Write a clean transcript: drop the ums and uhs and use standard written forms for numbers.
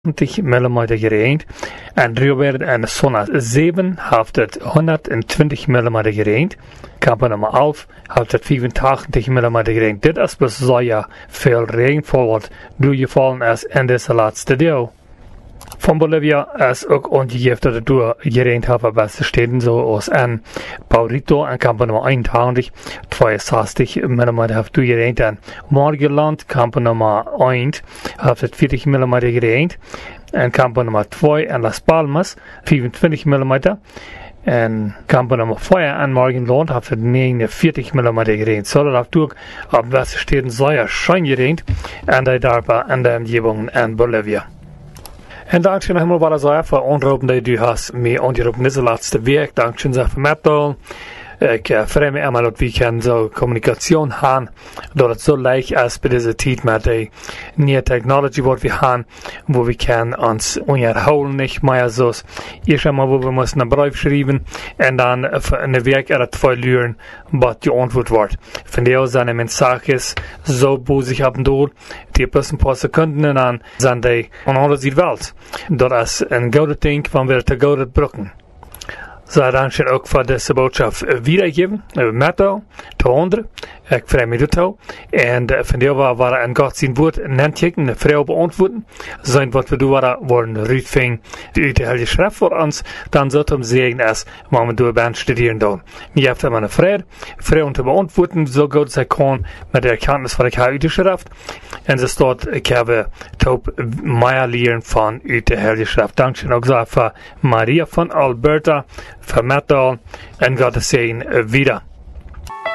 mm geregend en Rioberg en zona 7 heeft het 120 mm geregend. Kampen nummer 11 heeft het 85 mm geregend. Dit is bijzonder veel regenval wat doorgevallen is in deze laatste deel. Van Bolivia is ook ongegeven dat het door geregend heeft bij beste steden zoals in Paurito en kampen nummer 81, 62 mm heeft doorgeregend. En Morgenland, kampen nummer 1, heeft het 40 mm geregend. En kampen nummer 2 en Las Palmas, 25 mm. En kampen nummer 4 en Morgenland heeft het 49 mm geregend. Zo dat heeft ook op beste steden zeer schön geregend. En die dorpen en de omgevingen in Bolivia. En dankzij nog eenmaal wat voor onroepen die u hast mee ongeroepen deze laatste week. Dankzij voor mij. Ik vreem me eenmaal dat we kunnen zo communicatie hebben. Dat het zo leicht is bij deze tijd met de nieuwe technologie wat we hebben. Wo we kunnen ons onderhouden niet meer zoals. Eerst eenmaal wo we moeten een brief schrijven. En dan in de week er het 2 uur wat geantwoord wordt. Van die zijn mijn zaakjes zo boos hebben door. Die een paar seconden en dan zijn die aan alles die wereld. Dat is een gouden ding van weer te gouden brokken. Zo dank ook voor deze boodschap weergeven. Met jou, de anderen. Ik vreem me dat. En van die waar een God zijn woord neemt, een vrouw beantwoorden. Zijn wat we doen worden uitvingen uit de Heilige Schrift voor ons. Dan zou het zeggen is, maar we door ben studeren doen. Je hebt hem een vrij te beantwoorden, zo goed zij kan met de erkennis van de Heilige Schrift. En ze staat, ik heb top meer leren van uit de Heilige Schrift. Dank je ook zo voor Maria van Alberta, voor Metal en God te zeggen wieder.